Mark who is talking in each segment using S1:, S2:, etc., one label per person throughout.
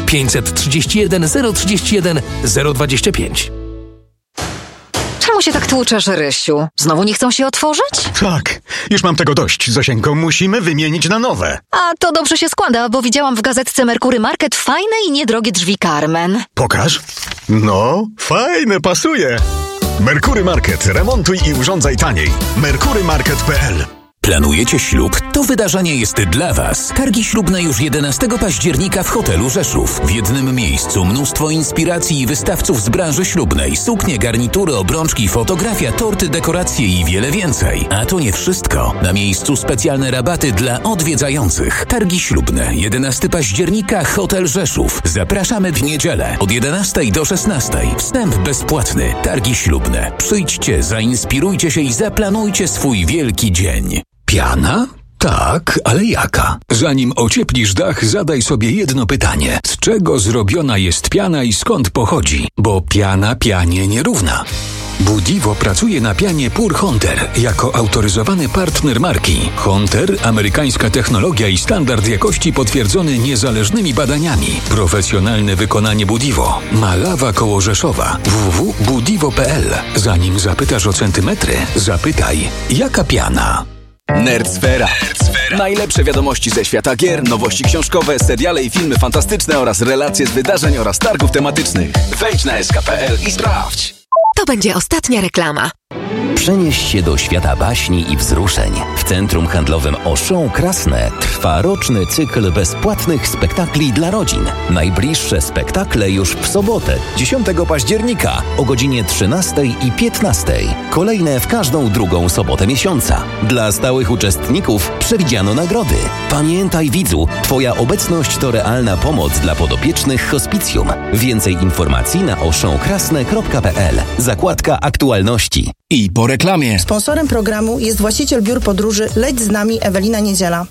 S1: 531 031 025.
S2: Czemu się tak tłuczesz, Rysiu? Znowu nie chcą się otworzyć?
S3: Tak, już mam tego dość, Zosieńko. Musimy wymienić na nowe.
S2: A to dobrze się składa, bo widziałam w gazetce Merkury Market fajne i niedrogie drzwi Carmen.
S3: Pokaż. No, fajne, pasuje. Merkury Market. Remontuj i urządzaj taniej. merkurymarket.pl.
S1: Planujecie ślub? To wydarzenie jest dla Was. Targi ślubne już 11 października w hotelu Rzeszów. W jednym miejscu mnóstwo inspiracji i wystawców z branży ślubnej. Suknie, garnitury, obrączki, fotografia, torty, dekoracje i wiele więcej. A to nie wszystko. Na miejscu specjalne rabaty dla odwiedzających. Targi ślubne 11 października hotel Rzeszów. Zapraszamy w niedzielę od 11 do 16. Wstęp bezpłatny. Targi ślubne. Przyjdźcie, zainspirujcie się i zaplanujcie swój wielki dzień.
S4: Piana? Tak, ale jaka? Zanim ocieplisz dach, zadaj sobie jedno pytanie. Z czego zrobiona jest piana i skąd pochodzi? Bo piana pianie nierówna. Budivo pracuje na pianie Pure Hunter jako autoryzowany partner marki. Hunter, amerykańska technologia i standard jakości potwierdzony niezależnymi badaniami. Profesjonalne wykonanie Budivo. Malawa koło Rzeszowa. www.budivo.pl. Zanim zapytasz o centymetry, zapytaj, jaka piana?
S5: Nerdsfera. Najlepsze wiadomości ze świata gier, nowości książkowe, seriale i filmy fantastyczne oraz relacje z wydarzeń oraz targów tematycznych. Wejdź na sk.pl i sprawdź.
S6: To będzie ostatnia reklama.
S7: Przenieś się do świata baśni i wzruszeń. W centrum handlowym Auchan Krasne trwa roczny cykl bezpłatnych spektakli dla rodzin. Najbliższe spektakle już w sobotę, 10 października o godzinie 13 i 15. Kolejne w każdą drugą sobotę miesiąca. Dla stałych uczestników przewidziano nagrody. Pamiętaj, widzu, Twoja obecność to realna pomoc dla podopiecznych hospicjum. Więcej informacji na auchankrasne.pl. Zakładka aktualności.
S5: I po reklamie.
S8: Sponsorem programu jest właściciel biur podróży Leć z nami Ewelina Niedziela.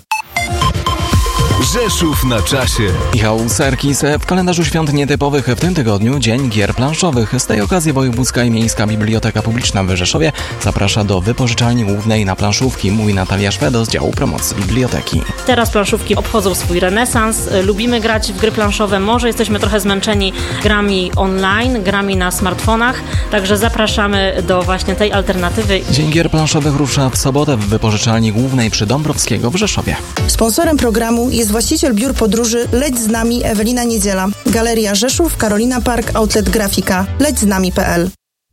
S5: Rzeszów na czasie.
S9: Michał Serkis. W kalendarzu świąt nietypowych w tym tygodniu Dzień Gier Planszowych. Z tej okazji Wojewódzka i Miejska Biblioteka Publiczna w Rzeszowie zaprasza do wypożyczalni głównej na planszówki, mówi Natalia Szwedo z działu promocji biblioteki.
S10: Teraz planszówki obchodzą swój renesans. Lubimy grać w gry planszowe. Może jesteśmy trochę zmęczeni grami online, grami na smartfonach. Także zapraszamy do właśnie tej alternatywy.
S9: Dzień Gier Planszowych rusza w sobotę w wypożyczalni głównej przy Dąbrowskiego w Rzeszowie.
S8: Sponsorem programu jest właściciel biur podróży Leć z nami Ewelina Niedziela. Galeria Rzeszów, Karolina Park, Outlet Grafika. lećznami.pl.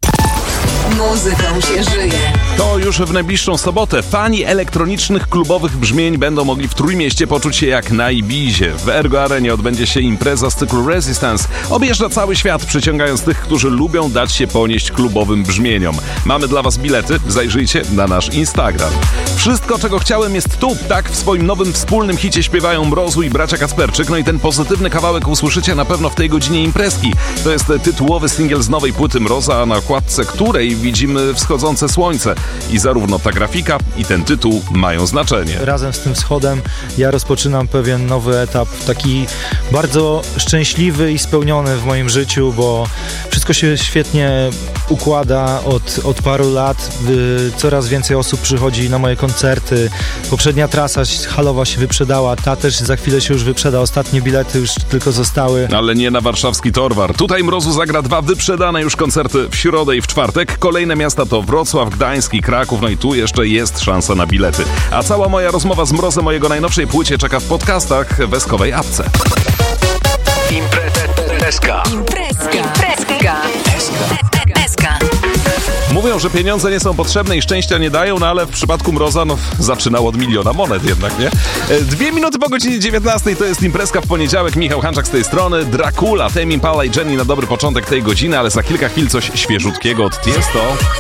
S6: Muzyką się żyje.
S11: To już w najbliższą sobotę fani elektronicznych klubowych brzmień będą mogli w Trójmieście poczuć się jak na Ibizie. W Ergo Arenie odbędzie się impreza z cyklu Resistance. Objeżdża cały świat, przyciągając tych, którzy lubią dać się ponieść klubowym brzmieniom. Mamy dla Was bilety, zajrzyjcie na nasz Instagram. Wszystko, czego chciałem, jest tu. Tak w swoim nowym wspólnym hicie śpiewają Mrozu i bracia Kacperczyk. No i ten pozytywny kawałek usłyszycie na pewno w tej godzinie imprezki. To jest tytułowy singiel z nowej płyty Mroza, a na okładce której widzimy wschodzące słońce. I zarówno ta grafika i ten tytuł mają znaczenie.
S12: Razem z tym wschodem ja rozpoczynam pewien nowy etap, taki bardzo szczęśliwy i spełniony w moim życiu, bo wszystko się świetnie układa od paru lat. Coraz więcej osób przychodzi na moje koncerty. Poprzednia trasa halowa się wyprzedała, ta też za chwilę się już wyprzeda. Ostatnie bilety już tylko zostały.
S11: Ale nie na warszawski Torwar. Tutaj Mrozu zagra 2 wyprzedane już koncerty w środę i w czwartek. Kolejne miasta to Wrocław, Gdańsk i Kraków. No i tu jeszcze jest szansa na bilety. A cała moja rozmowa z Mrozem o jego najnowszej płycie czeka w podcastach w Eskowej apce.
S6: Imprezka.
S11: Mówią, że pieniądze nie są potrzebne i szczęścia nie dają, no ale w przypadku Mroza zaczynał od 1 000 000 monet jednak, nie? 2 minuty po godzinie 19 to jest imprezka w poniedziałek. Michał Hanczak z tej strony. Dracula, Tame Impala i Jenny na dobry początek tej godziny, ale za kilka chwil coś świeżutkiego od Tiesto.